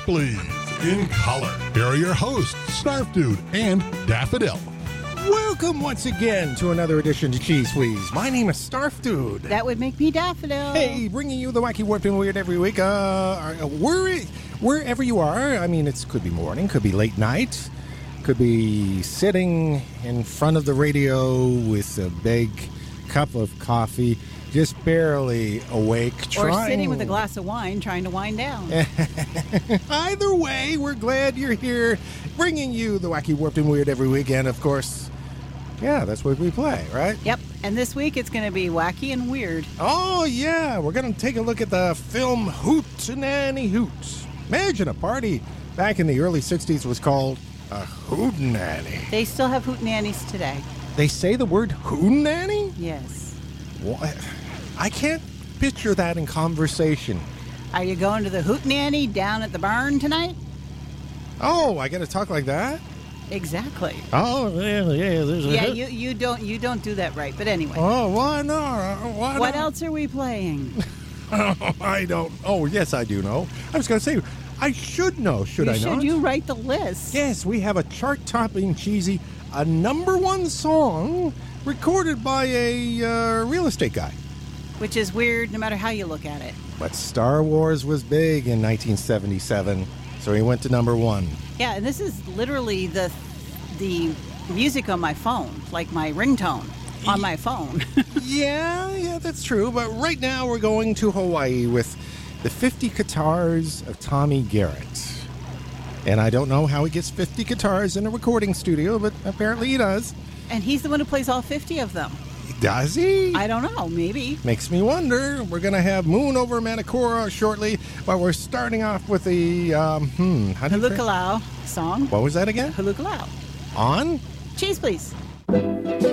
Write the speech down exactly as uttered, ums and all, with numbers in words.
Please, in color. Here are your hosts, Snarf Dude and Daffodil. Welcome once again to another edition to Cheese Please. My name is Snarf Dude. That would make me Daffodil. Hey, bringing you the wacky, warped, and weird every week. Uh, where, wherever you are, I mean, it could be morning, could be late night, could be sitting in front of the radio with a big cup of coffee, just barely awake. Or trying... sitting with a glass of wine trying to wind down. Either way, we're glad you're here, bringing you the wacky, warped, and weird every weekend, of course. Yeah, that's what we play, right? Yep, and this week it's going to be wacky and weird. Oh, yeah, we're going to take a look at the film Hootenanny Hoot. Imagine a party back in the early sixties was called a Hootenanny. They still have hootenannies today. They say the word Hootenanny? Yes. What? I can't picture that in conversation. Are you going to the hootenanny down at the barn tonight? Oh, I got to talk like that? Exactly. Oh, yeah, yeah. There's a yeah, you, you don't you don't do that right. But anyway. Oh, why not? Why what not? else are we playing? Oh, I don't. Oh, yes, I do know. I was going to say, I should know, should you I should not? you write the list? Yes, we have a chart-topping cheesy, a number one song recorded by a uh, real estate guy. Which is weird no matter how you look at it. But Star Wars was big in nineteen seventy-seven, so he went to number one. Yeah, and this is literally the the music on my phone, like my ringtone on my phone. yeah, yeah, that's true. But right now we're going to Hawaii with the fifty guitars of Tommy Garrett. And I don't know how he gets fifty guitars in a recording studio, but apparently he does. And he's the one who plays all fifty of them. Does he? I don't know, maybe. Makes me wonder. We're going to have Moon Over Manakora shortly, but we're starting off with the, um, hmm, how do you Hulukalau song. What was that again? Hulukalau. On? Cheese, please.